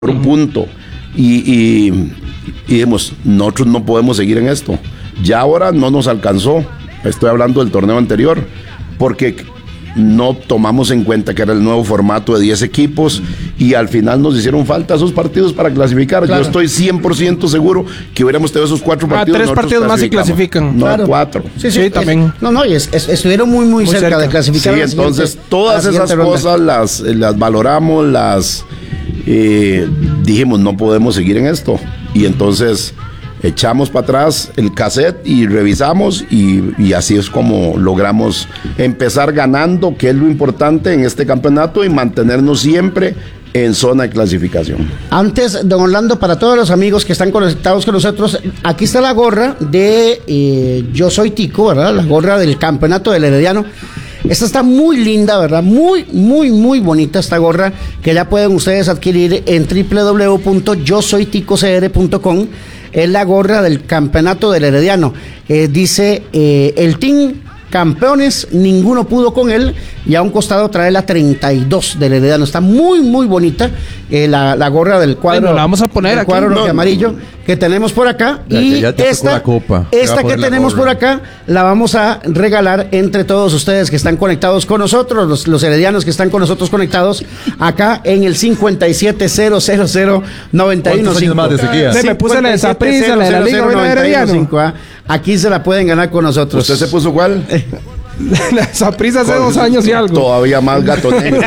por un punto y dijimos, nosotros no podemos seguir en esto. Ya ahora no nos alcanzó, estoy hablando del torneo anterior, porque no tomamos en cuenta que era el nuevo formato de 10 equipos y al final nos hicieron falta esos partidos para clasificar. Claro. Yo estoy 100% seguro que hubiéramos tenido esos 4 partidos. 3 partidos más y clasifican. No, claro. 4. Sí, también. Estuvieron muy cerca de clasificar. Sí, entonces todas esas cosas las valoramos, dijimos, no podemos seguir en esto. Y entonces echamos para atrás el cassette y revisamos y así es como logramos empezar ganando, que es lo importante en este campeonato, y mantenernos siempre en zona de clasificación. Antes, don Orlando, para todos los amigos que están conectados con nosotros, aquí está la gorra de Yo Soy Tico, ¿verdad? La gorra del campeonato del Herediano. Esta está muy linda, ¿verdad? Muy bonita esta gorra, que ya pueden ustedes adquirir en www.yosoyticocr.com. Es la gorra del campeonato del Herediano. Dice el team campeones, ninguno pudo con él, y a un costado trae la 32 del Herediano. Está muy bonita la gorra del cuadro. Bueno, la vamos a poner aquí. El cuadro amarillo que tenemos por acá. Y esta que tenemos por acá la vamos a regalar entre todos ustedes que están conectados con nosotros, los heredianos que están con nosotros conectados acá en el 57000915. Me puse la de Saprissa, la de la Liga Herediano. Aquí se la pueden ganar con nosotros. ¿Usted se puso cuál? La Saprissa hace 2 años y algo. Todavía más gato negro.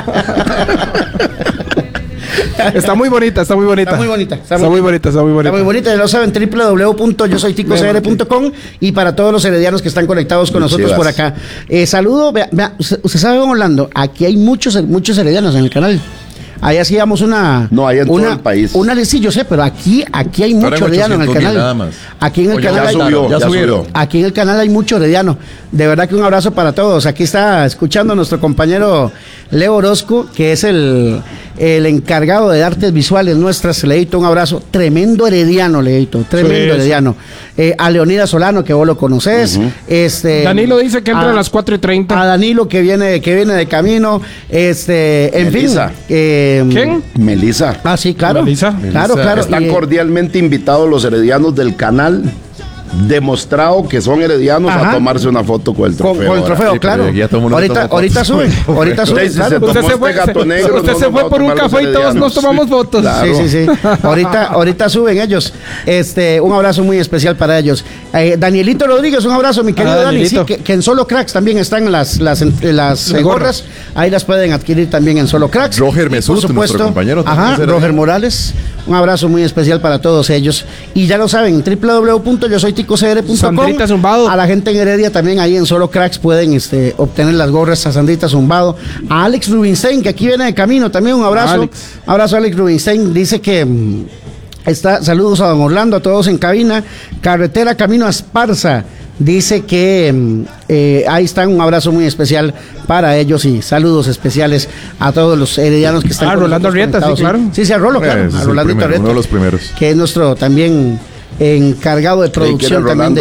Está muy bonita. Está muy bonita. Ya lo saben, www.yosoyticocr.com, y para todos los heredianos que están conectados con nosotros por acá. Saludo, vea, usted sabe, don Orlando, aquí hay muchos heredianos en el canal. Ahí hacíamos No, hay en todo el país. Sí, yo sé, pero aquí hay mucho herediano en el canal. Nada más. Aquí en el canal ya subió. Aquí en el canal hay mucho herediano. De verdad que un abrazo para todos. Aquí está escuchando nuestro compañero Leo Orozco, que es el encargado de artes visuales nuestras. Leito, un abrazo. Tremendo herediano, Leito. Herediano. A Leonidas Solano, que vos lo conocés. Danilo dice que entra a las 4:30. A Danilo, que viene de camino. Melissa. ¿Quién? Melissa. Ah, sí, claro. Melissa. Claro. Están cordialmente invitados los heredianos del canal, demostrado que son heredianos, a tomarse una foto con el trofeo. Con el trofeo, claro. Ahorita suben. Claro. Usted se fue por un café y todos nos tomamos fotos. Claro. Sí. Ahorita suben ellos. Un abrazo muy especial para ellos. Danielito Rodríguez, un abrazo, mi querido Dani. Sí, que en Solo Cracks también están las gorras. Ahí las pueden adquirir también en Solo Cracks. Roger Mesut, nuestro compañero. Roger Morales. Un abrazo muy especial para todos ellos. Y ya lo saben, www.yosoyticocr.com. Sandrita Zumbado. A la gente en Heredia también, ahí en Solo Cracks pueden obtener las gorras. A Sandrita Zumbado. A Alex Rubinstein, que aquí viene de camino, también un abrazo. Abrazo a Alex Rubinstein. Dice que saludos a don Orlando, a todos en cabina. Carretera Camino a Esparza. Dice que ahí están, un abrazo muy especial para ellos y saludos especiales a todos los heredianos que están. Rolando Arrieta, sí, claro. Sí, a Rolo, claro. A Rolandito Arrieta, uno de los primeros. Que es nuestro también encargado de producción también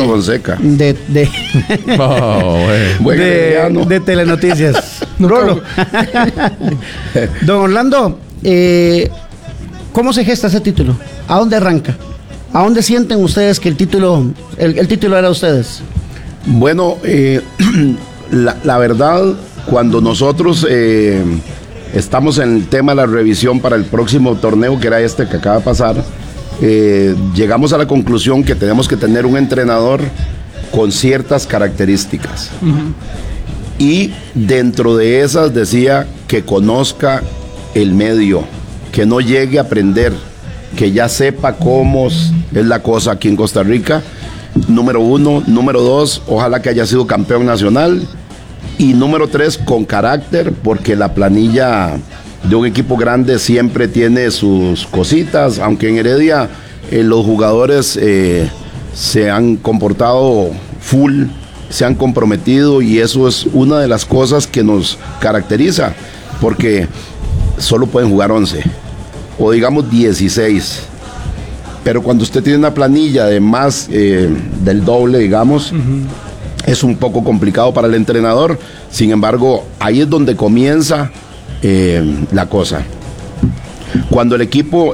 de Telenoticias. Rolo. Don Orlando, ¿cómo se gesta ese título? ¿A dónde arranca? ¿A dónde sienten ustedes que el título era de ustedes? Bueno, la verdad, cuando nosotros estamos en el tema de la revisión para el próximo torneo, que era este que acaba de pasar, llegamos a la conclusión que tenemos que tener un entrenador con ciertas características. Y dentro de esas decía que conozca el medio, que no llegue a aprender, que ya sepa cómo es la cosa aquí en Costa Rica, número 1. Número 2, ojalá que haya sido campeón nacional. Y número 3, con carácter, porque la planilla de un equipo grande siempre tiene sus cositas, aunque en Heredia los jugadores se han comportado full, se han comprometido, y eso es una de las cosas que nos caracteriza, porque solo pueden jugar 11. O digamos 16, pero cuando usted tiene una planilla de más del doble, digamos, es un poco complicado para el entrenador. Sin embargo, ahí es donde comienza la cosa. cuando el equipo